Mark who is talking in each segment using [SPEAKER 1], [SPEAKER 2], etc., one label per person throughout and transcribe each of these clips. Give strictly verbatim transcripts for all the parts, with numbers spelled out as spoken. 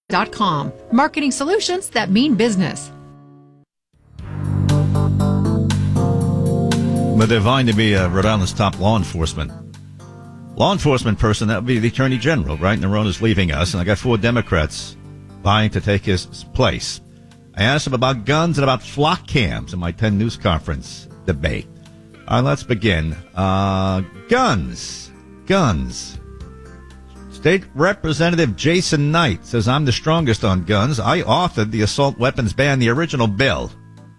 [SPEAKER 1] dot com. Marketing solutions that mean business.
[SPEAKER 2] But they're vying to be uh, Rhode Island's top law enforcement. Law enforcement person, that would be the Attorney General, right? Narona's leaving us, and I got four Democrats vying to take his place. I asked him about guns and about flock cams in my ten News Conference debate. All right, let's begin. Uh, guns. Guns. State Representative Jason Knight says, I'm the strongest on guns. I authored the assault weapons ban, the original bill.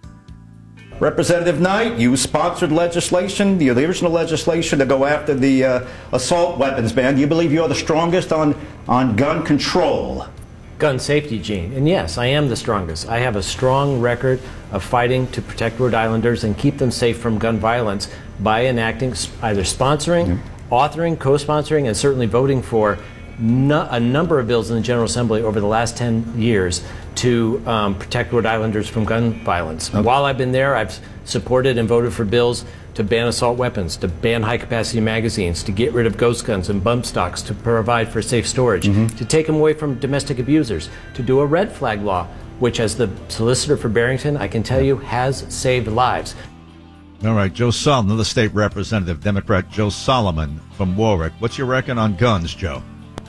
[SPEAKER 3] Representative Knight, you sponsored legislation, the original legislation to go after the uh, assault weapons ban. Do you believe you're the strongest on, on gun control?
[SPEAKER 4] Gun safety, Gene. And yes, I am the strongest. I have a strong record of fighting to protect Rhode Islanders and keep them safe from gun violence by enacting, either sponsoring, mm-hmm. authoring, co-sponsoring, and certainly voting for no, a number of bills in the General Assembly over the last ten years to um, protect Rhode Islanders from gun violence. Okay. While I've been there, I've supported and voted for bills to ban assault weapons, to ban high-capacity magazines, to get rid of ghost guns and bump stocks, to provide for safe storage, mm-hmm. to take them away from domestic abusers, to do a red flag law, which, as the solicitor for Barrington, I can tell you, has saved lives.
[SPEAKER 2] All right, Joe Solomon, another state representative, Democrat Joe Solomon from Warwick. What's your reckon on guns, Joe?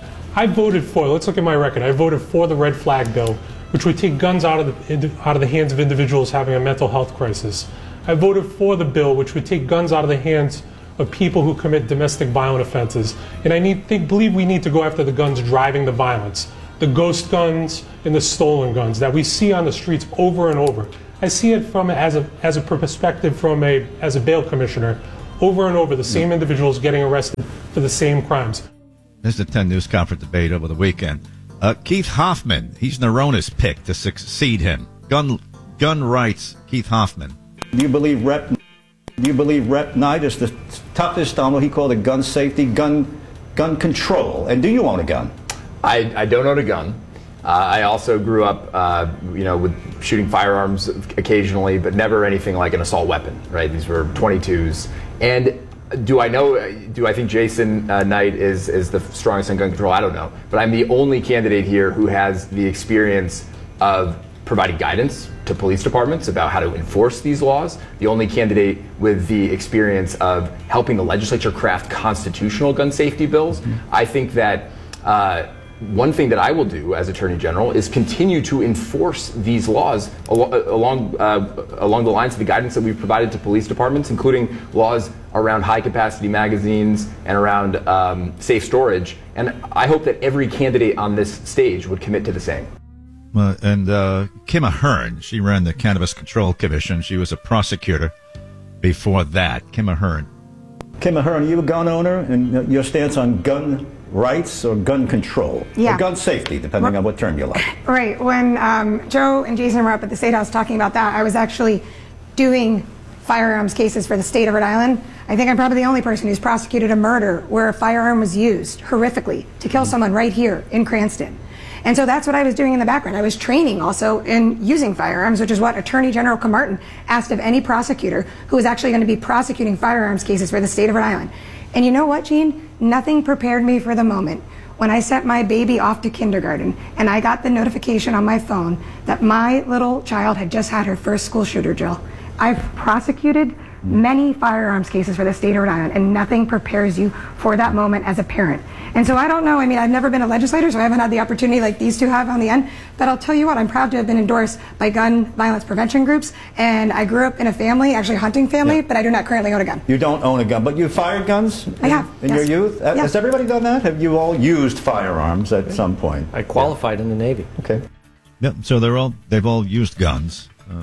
[SPEAKER 5] I voted for, let's look at my record, I voted for the red flag bill, which would take guns out of the out of the hands of individuals having a mental health crisis. I voted for the bill, which would take guns out of the hands of people who commit domestic violent offenses. And I need, think, believe we need to go after the guns driving the violence, the ghost guns and the stolen guns that we see on the streets over and over. I see it from as a as a perspective from a as a bail commissioner, over and over the same individuals getting arrested for the same crimes.
[SPEAKER 2] This is the ten News Conference debate over the weekend. Uh, Keith Hoffman, he's Narona's pick to succeed him. Gun gun rights, Keith Hoffman.
[SPEAKER 3] Do you believe Rep? Do you believe Rep Knight is the toughest on what he called it gun safety, gun gun control? And do you own a gun?
[SPEAKER 6] I, I don't own a gun. Uh, I also grew up, uh, you know, with shooting firearms occasionally, but never anything like an assault weapon. Right? These were twenty-twos. And do I know? Do I think Jason uh, Knight is is the strongest on gun control? I don't know. But I'm the only candidate here who has the experience of providing guidance to police departments about how to enforce these laws. The only candidate with the experience of helping the legislature craft constitutional gun safety bills. Mm-hmm. I think that uh, one thing that I will do as Attorney General is continue to enforce these laws al- along uh, along the lines of the guidance that we've provided to police departments, including laws around high-capacity magazines and around um, safe storage. And I hope that every candidate on this stage would commit to the same.
[SPEAKER 2] Uh, and uh, Kim Ahern, she ran the Cannabis Control Commission. She was a prosecutor before that. Kim Ahern.
[SPEAKER 3] Kim Ahern, are you a gun owner? And your stance on gun rights or gun control?
[SPEAKER 7] Yeah.
[SPEAKER 3] Or gun safety, depending on what term you like.
[SPEAKER 7] Right. When um, Joe and Jason were up at the State House talking about that, I was actually doing firearms cases for the state of Rhode Island. I think I'm probably the only person who's prosecuted a murder where a firearm was used horrifically to kill someone right here in Cranston. And so that's what I was doing in the background. I was training also in using firearms, which is what Attorney General Camarton asked of any prosecutor who was actually going to be prosecuting firearms cases for the state of Rhode Island. And you know what, Gene? Nothing prepared me for the moment when I sent my baby off to kindergarten and I got the notification on my phone that my little child had just had her first school shooter drill. I've prosecuted many firearms cases for the state of Rhode Island, and nothing prepares you for that moment as a parent. And so I don't know, I mean, I've never been a legislator, so I haven't had the opportunity like these two have on the end, but I'll tell you what, I'm proud to have been endorsed by gun violence prevention groups, and I grew up in a family, actually a hunting family, yeah. but I do not currently own a gun.
[SPEAKER 3] You don't own a gun, but you fired guns in,
[SPEAKER 7] I have,
[SPEAKER 3] in
[SPEAKER 7] yes.
[SPEAKER 3] your youth?
[SPEAKER 7] Yes.
[SPEAKER 3] Has everybody done that? Have you all used firearms at some point?
[SPEAKER 4] I qualified yeah. in the Navy.
[SPEAKER 3] Okay.
[SPEAKER 2] Yep, so they're all, they've all used guns. Uh,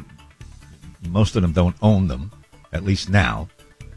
[SPEAKER 2] most of them don't own them, at least now.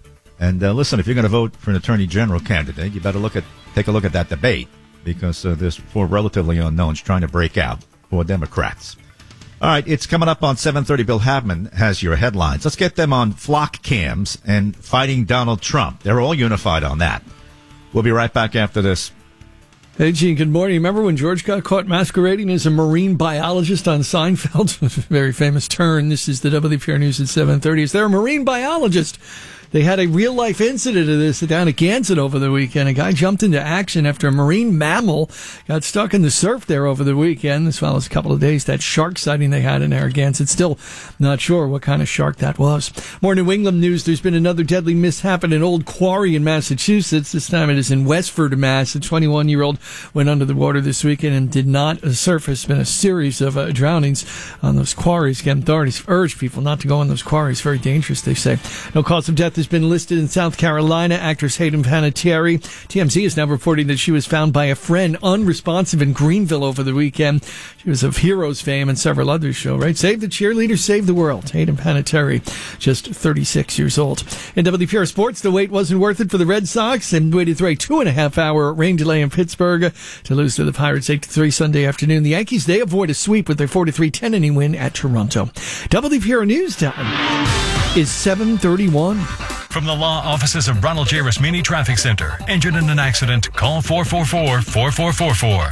[SPEAKER 2] And uh, listen, if you're going to vote for an attorney general candidate, you better look at take a look at that debate, because uh, there's four relatively unknowns trying to break out for Democrats. All right, it's coming up on seven thirty. Bill Havman has your headlines. Let's get them on flock cams and fighting Donald Trump. They're all unified on that. We'll be right back after this.
[SPEAKER 8] Hey, Gene, good morning. Remember when George got caught masquerading as a marine biologist on Seinfeld? Very famous turn. This is the W P R News at seven thirty. Is there a marine biologist They had a real-life incident of this down at Gansett over the weekend. A guy jumped into action after a marine mammal got stuck in the surf there over the weekend, as well as a couple of days. That shark sighting they had in Narragansett. Still not sure what kind of shark that was. More New England news. There's been another deadly mishap at an old quarry in Massachusetts. This time it is in Westford, Mass. A twenty-one-year-old went under the water this weekend and did not surface. Been a series of uh, drownings on those quarries. Again, authorities urge people not to go on those quarries. Very dangerous, they say. No cause of death has been listed in South Carolina. Actress Hayden Panettiere. T M Z is now reporting that she was found by a friend unresponsive in Greenville over the weekend. She was of Heroes fame and several others show, right? Save the cheerleader, save the world. Hayden Panettiere, just thirty-six years old. In W P R Sports, the wait wasn't worth it for the Red Sox and waited through a two and a half hour rain delay in Pittsburgh to lose to the Pirates eight to three Sunday afternoon. The Yankees, they avoid a sweep with their four to three ten inning win at Toronto. W P R News time is seven thirty-one.
[SPEAKER 9] From the law offices of Ronald J. Rasmini Traffic Center. Injured in an accident? Call four four four, four four four four.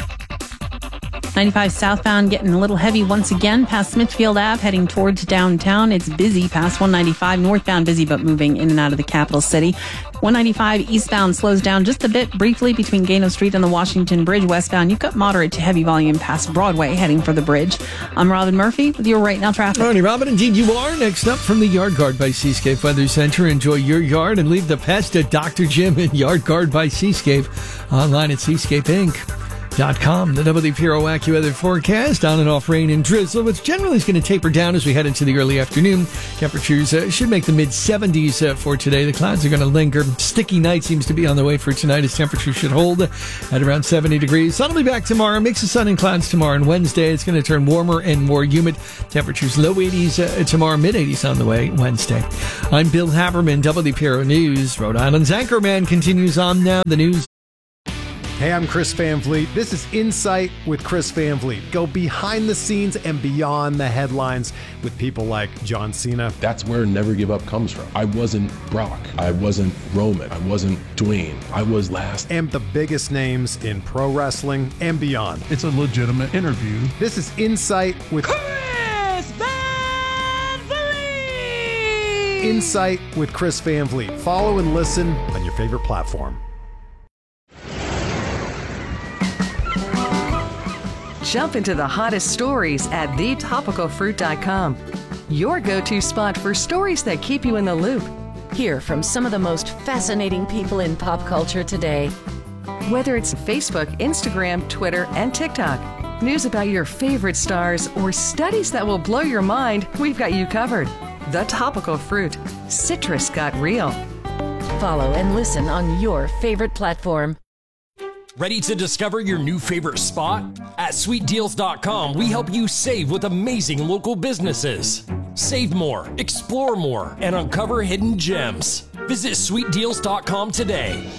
[SPEAKER 10] ninety-five southbound getting a little heavy once again past Smithfield Ave heading towards downtown. It's busy past one ninety-five northbound, busy but moving in and out of the capital city. one ninety-five eastbound slows down just a bit briefly between Gano Street and the Washington Bridge. Westbound, you've got moderate to heavy volume past Broadway heading for the bridge. I'm Robin Murphy with your Right Now traffic.
[SPEAKER 8] Morning, Robin. Indeed, you are. Next up from the Yard Guard by Seascape Weather Center. Enjoy your yard and leave the pest at Doctor Jim and Yard Guard by Seascape. Online at seascape inc dot com. The W P R O AccuWeather forecast. On and off rain and drizzle, which generally is going to taper down as we head into the early afternoon. Temperatures uh, should make the mid seventies uh, for today. The clouds are going to linger. Sticky night seems to be on the way for tonight as temperatures should hold at around seventy degrees. Sun will be back tomorrow. Mix of sun and clouds tomorrow and Wednesday. It's going to turn warmer and more humid. Temperatures low eighties uh, tomorrow, mid eighties on the way Wednesday. I'm Bill Haberman, W P R O News. Rhode Island's Anchorman continues on now. The news.
[SPEAKER 11] Hey, I'm Chris Van Vliet. This is Insight with Chris Van Vliet. Go behind the scenes and beyond the headlines with people like John Cena.
[SPEAKER 12] That's where Never Give Up comes from. I wasn't Brock. I wasn't Roman. I wasn't Dwayne. I was last.
[SPEAKER 11] And the biggest names in pro wrestling and beyond.
[SPEAKER 13] It's a legitimate interview.
[SPEAKER 11] This is Insight with
[SPEAKER 14] Chris Van Vliet.
[SPEAKER 11] Insight with Chris Van Vliet. Follow and listen on your favorite platform.
[SPEAKER 15] Jump into the hottest stories at the topical fruit dot com. Your go-to spot for stories that keep you in the loop.
[SPEAKER 16] Hear from some of the most fascinating people in pop culture today.
[SPEAKER 15] Whether it's Facebook, Instagram, Twitter, and TikTok, news about your favorite stars, or studies that will blow your mind, we've got you covered. The Topical Fruit. Citrus got real.
[SPEAKER 16] Follow and listen on your favorite platform.
[SPEAKER 17] Ready to discover your new favorite spot? At sweet deals dot com, we help you save with amazing local businesses. Save more, explore more, and uncover hidden gems. Visit sweet deals dot com today.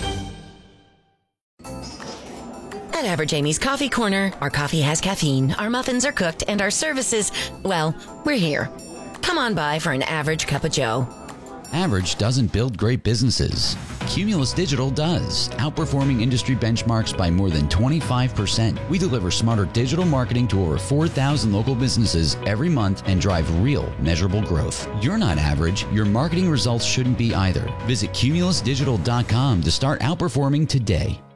[SPEAKER 18] At Average Amy's Coffee Corner, our coffee has caffeine, our muffins are cooked, and our services, well, we're here. Come on by for an average cup of joe.
[SPEAKER 19] Average doesn't build great businesses. Cumulus Digital does, outperforming industry benchmarks by more than twenty-five percent. We deliver smarter digital marketing to over four thousand local businesses every month and drive real, measurable growth. You're not average. Your marketing results shouldn't be either. Visit cumulus digital dot com to start outperforming today.